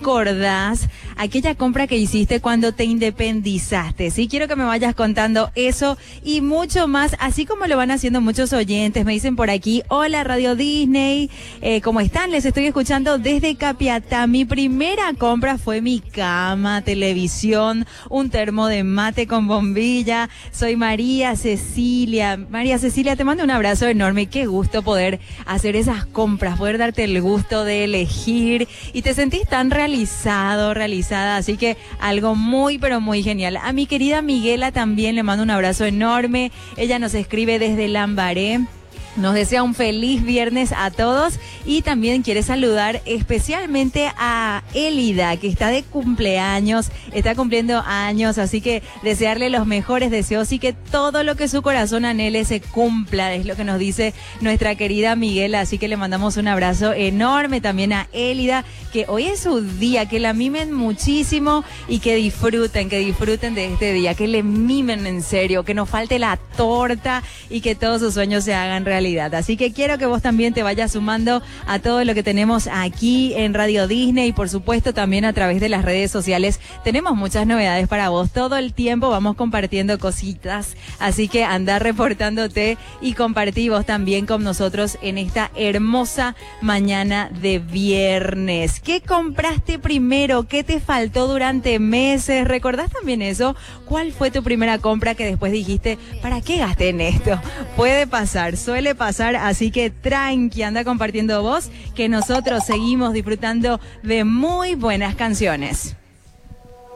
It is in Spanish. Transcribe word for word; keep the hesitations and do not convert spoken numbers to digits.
recordás aquella compra que hiciste cuando te independizaste. Sí, quiero que me vayas contando eso y mucho más, así como lo van haciendo muchos oyentes. Me dicen por aquí, hola Radio Disney, eh, ¿cómo están? Les estoy escuchando desde Capiatá. Mi primera compra fue mi cama, televisión, un termo de mate con bombilla. Soy María Cecilia. María Cecilia, te mando un abrazo enorme. Qué gusto poder hacer esas compras, poder darte el gusto de elegir y te sentís tan realizado, realizada. Así que algo muy, pero muy genial. A mi querida Miguela también le mando un abrazo enorme. Ella nos escribe desde Lambaré. Nos desea un feliz viernes a todos y también quiere saludar especialmente a Elida, que está de cumpleaños, está cumpliendo años, así que desearle los mejores deseos y que todo lo que su corazón anhele se cumpla, es lo que nos dice nuestra querida Miguela, así que le mandamos un abrazo enorme también a Elida, que hoy es su día, que la mimen muchísimo y que disfruten, que disfruten de este día, que le mimen en serio, que no falte la torta y que todos sus sueños se hagan realidad. Así que quiero que vos también te vayas sumando a todo lo que tenemos aquí en Radio Disney y por supuesto también a través de las redes sociales. Tenemos muchas novedades para vos. Todo el tiempo vamos compartiendo cositas. Así que andá reportándote y compartí vos también con nosotros en esta hermosa mañana de viernes. ¿Qué compraste primero? ¿Qué te faltó durante meses? ¿Recordás también eso? ¿Cuál fue tu primera compra que después dijiste, ¿para qué gasté en esto? Puede pasar, suele pasar, así que tranqui, anda compartiendo vos, que nosotros seguimos disfrutando de muy buenas canciones.